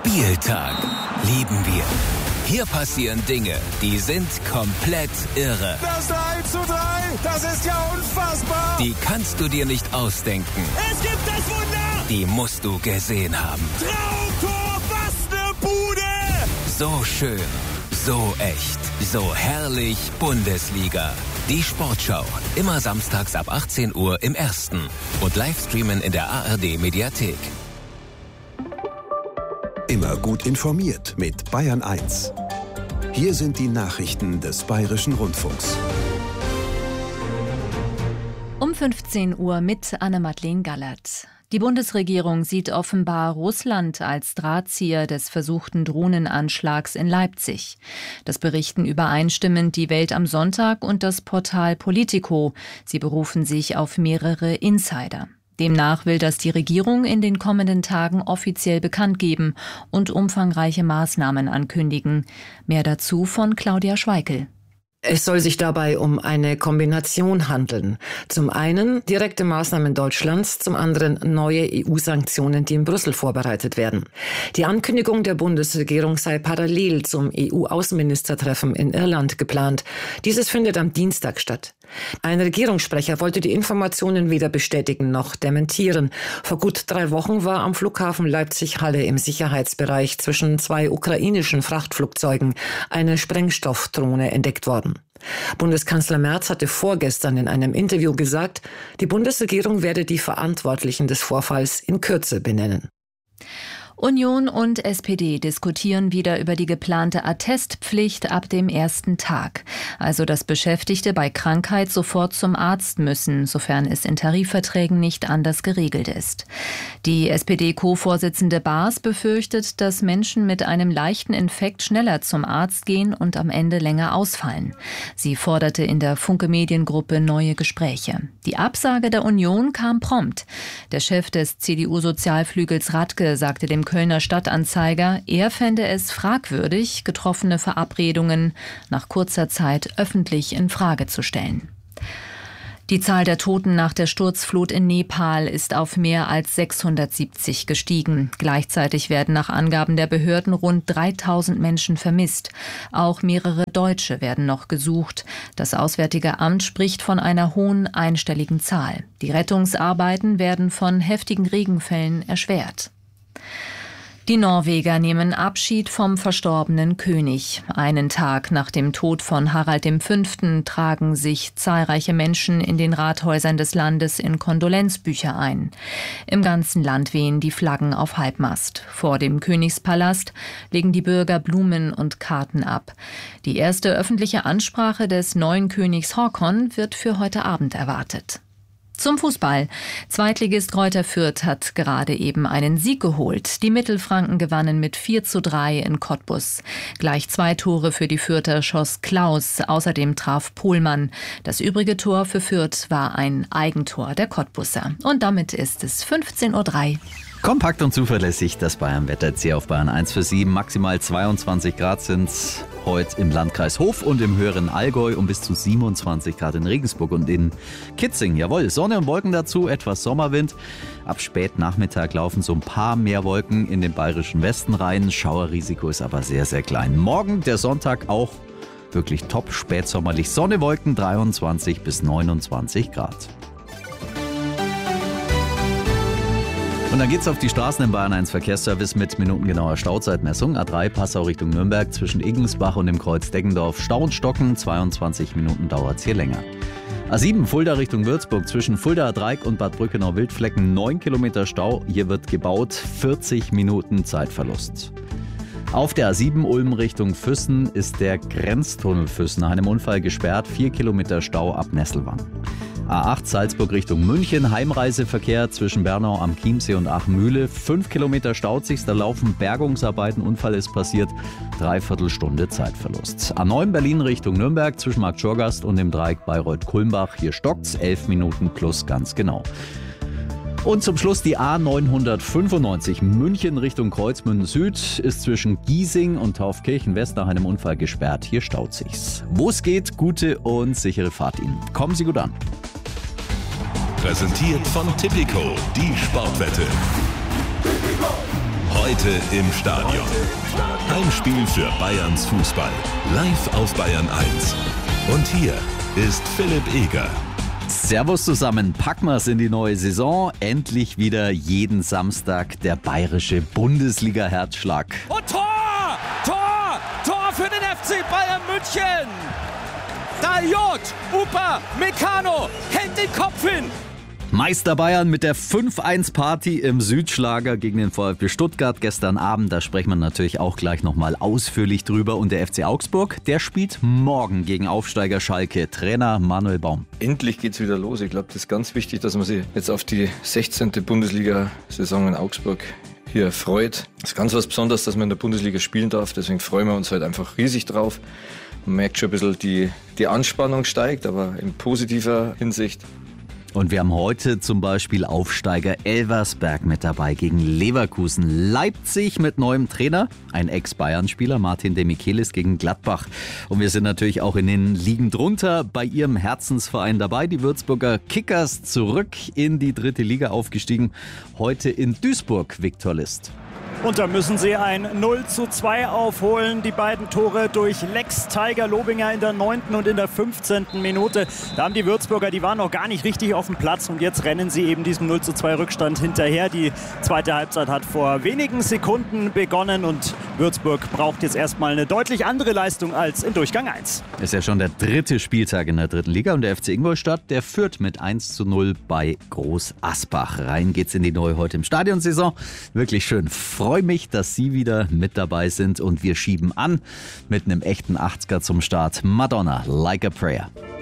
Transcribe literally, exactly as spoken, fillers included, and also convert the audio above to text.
Spieltag. Lieben wir. Hier passieren Dinge, die sind komplett irre. Das drei zu drei, das ist ja unfassbar. Die kannst du dir nicht ausdenken. Es gibt das Wunder. Die musst du gesehen haben. Traumtor, was ne Bude. So schön, so echt, so herrlich Bundesliga. Die Sportschau, immer samstags ab achtzehn Uhr im Ersten und Livestreamen in der A R D-Mediathek. Immer gut informiert mit Bayern eins. Hier sind die Nachrichten des Bayerischen Rundfunks. Um fünfzehn Uhr mit Anne-Madeleine Gallert. Die Bundesregierung sieht offenbar Russland als Drahtzieher des versuchten Drohnenanschlags in Leipzig. Das berichten übereinstimmend die Welt am Sonntag und das Portal Politico. Sie berufen sich auf mehrere Insider. Demnach will das die Regierung in den kommenden Tagen offiziell bekannt geben und umfangreiche Maßnahmen ankündigen. Mehr dazu von Claudia Schweikel. Es soll sich dabei um eine Kombination handeln. Zum einen direkte Maßnahmen Deutschlands, zum anderen neue E U-Sanktionen, die in Brüssel vorbereitet werden. Die Ankündigung der Bundesregierung sei parallel zum E U-Außenministertreffen in Irland geplant. Dieses findet am Dienstag statt. Ein Regierungssprecher wollte die Informationen weder bestätigen noch dementieren. Vor gut drei Wochen war am Flughafen Leipzig-Halle im Sicherheitsbereich zwischen zwei ukrainischen Frachtflugzeugen eine Sprengstoffdrohne entdeckt worden. Bundeskanzler Merz hatte vorgestern in einem Interview gesagt, die Bundesregierung werde die Verantwortlichen des Vorfalls in Kürze benennen. Union und S P D diskutieren wieder über die geplante Attestpflicht ab dem ersten Tag. Also, dass Beschäftigte bei Krankheit sofort zum Arzt müssen, sofern es in Tarifverträgen nicht anders geregelt ist. Die S P D-Co-Vorsitzende Baas befürchtet, dass Menschen mit einem leichten Infekt schneller zum Arzt gehen und am Ende länger ausfallen. Sie forderte in der Funke-Mediengruppe neue Gespräche. Die Absage der Union kam prompt. Der Chef des C D U-Sozialflügels Radke sagte dem Kölner Stadtanzeiger, er fände es fragwürdig, getroffene Verabredungen nach kurzer Zeit öffentlich in Frage zu stellen. Die Zahl der Toten nach der Sturzflut in Nepal ist auf mehr als sechshundertsiebzig gestiegen. Gleichzeitig werden nach Angaben der Behörden rund dreitausend Menschen vermisst. Auch mehrere Deutsche werden noch gesucht. Das Auswärtige Amt spricht von einer hohen einstelligen Zahl. Die Rettungsarbeiten werden von heftigen Regenfällen erschwert. Die Norweger nehmen Abschied vom verstorbenen König. Einen Tag nach dem Tod von Harald der Fünfte tragen sich zahlreiche Menschen in den Rathäusern des Landes in Kondolenzbücher ein. Im ganzen Land wehen die Flaggen auf Halbmast. Vor dem Königspalast legen die Bürger Blumen und Karten ab. Die erste öffentliche Ansprache des neuen Königs Håkon wird für heute Abend erwartet. Zum Fußball. Zweitligist Greuther Fürth hat gerade eben einen Sieg geholt. Die Mittelfranken gewannen mit vier zu drei in Cottbus. Gleich zwei Tore für die Fürther schoss Klaus. Außerdem traf Pohlmann. Das übrige Tor für Fürth war ein Eigentor der Cottbusser. Und damit ist es fünfzehn Uhr drei. Kompakt und zuverlässig das Bayern-Wetter jetzt hier auf Bayern eins für Sie. Maximal zweiundzwanzig Grad sind heute im Landkreis Hof und im höheren Allgäu und bis zu siebenundzwanzig Grad in Regensburg und in Kitzing. Jawohl, Sonne und Wolken dazu, etwas Sommerwind. Ab Spätnachmittag laufen so ein paar mehr Wolken in den bayerischen Westen rein. Schauerrisiko ist aber sehr, sehr klein. Morgen, der Sonntag, auch wirklich top spätsommerlich. Sonne, Wolken, dreiundzwanzig bis neunundzwanzig Grad. Und dann geht's auf die Straßen im Bayern eins Verkehrsservice mit minutengenauer Stauzeitmessung. A drei Passau Richtung Nürnberg zwischen Igensbach und dem Kreuz Deggendorf. Stau und Stocken, zweiundzwanzig Minuten dauert's hier länger. A sieben Fulda Richtung Würzburg zwischen Fulda Dreieck und Bad Brückenau-Wildflecken neun Kilometer Stau. Hier wird gebaut, vierzig Minuten Zeitverlust. Auf der A sieben Ulm Richtung Füssen ist der Grenztunnel Füssen nach einem Unfall gesperrt. vier Kilometer Stau ab Nesselwang. A acht Salzburg Richtung München, Heimreiseverkehr zwischen Bernau am Chiemsee und Achmühle. fünf Kilometer staut sich, da laufen Bergungsarbeiten, Unfall ist passiert, dreiviertel Stunde Zeitverlust. A neun Berlin Richtung Nürnberg zwischen Markt Schorgast und dem Dreieck Bayreuth-Kulmbach, hier stockt's, elf Minuten plus ganz genau. Und zum Schluss die A neunhundertfünfundneunzig München Richtung Kreuzmünden Süd ist zwischen Giesing und Taufkirchen West nach einem Unfall gesperrt. Hier staut sich's. Wo es geht, gute und sichere Fahrt Ihnen. Kommen Sie gut an. Präsentiert von Tipico, die Sportwette. Heute im Stadion. Heimspiel für Bayerns Fußball. Live auf Bayern eins. Und hier ist Philipp Eger. Servus zusammen, packen wir's in die neue Saison. Endlich wieder jeden Samstag der bayerische Bundesliga-Herzschlag. Und Tor! Tor! Tor für den F C Bayern München! Daliot, Upa, Meccano, hält den Kopf hin! Meister Bayern mit der fünf eins Party im Südschlager gegen den VfB Stuttgart gestern Abend. Da sprechen wir natürlich auch gleich nochmal ausführlich drüber. Und der F C Augsburg, der spielt morgen gegen Aufsteiger Schalke. Trainer Manuel Baum. Endlich geht's wieder los. Ich glaube, das ist ganz wichtig, dass man sich jetzt auf die sechzehnte Bundesliga-Saison in Augsburg hier freut. Es ist ganz was Besonderes, dass man in der Bundesliga spielen darf. Deswegen freuen wir uns halt einfach riesig drauf. Man merkt schon ein bisschen, die, die Anspannung steigt, aber in positiver Hinsicht. Und wir haben heute zum Beispiel Aufsteiger Elversberg mit dabei gegen Leverkusen. Leipzig mit neuem Trainer, ein Ex-Bayern-Spieler, Martin Demichelis gegen Gladbach. Und wir sind natürlich auch in den Ligen drunter bei ihrem Herzensverein dabei. Die Würzburger Kickers zurück in die dritte Liga aufgestiegen. Heute in Duisburg, Viktor List. Und da müssen sie ein null zu zwei aufholen. Die beiden Tore durch Lex Tiger Lobinger in der neunten und in der fünfzehnten Minute. Da haben die Würzburger, die waren noch gar nicht richtig auf dem Platz. Und jetzt rennen sie eben diesem null zu zwei Rückstand hinterher. Die zweite Halbzeit hat vor wenigen Sekunden begonnen. Und Würzburg braucht jetzt erstmal eine deutlich andere Leistung als in Durchgang eins. Ist ja schon der dritte Spieltag in der dritten Liga. Und der F C Ingolstadt, der führt mit eins zu null bei Groß Asbach. Rein geht's in die neue heute im Stadion-Saison. Wirklich schön. Ich freue mich, dass Sie wieder mit dabei sind und wir schieben an mit einem echten achtziger zum Start. Madonna, Like a Prayer.